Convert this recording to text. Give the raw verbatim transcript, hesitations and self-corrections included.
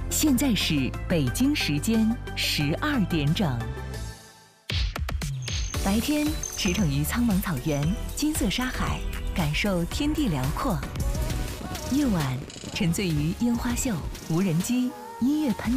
现在是北京时间十二点整。白天驰骋于苍茫草原、金色沙海，感受天地辽阔；夜晚沉醉于烟花秀、无人机、音乐喷。